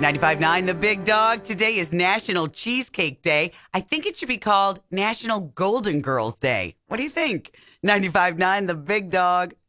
95.9 The Big Dog. Today is National Cheesecake Day. I think it should be called National Golden Girls Day. What do you think? 95.9 The Big Dog.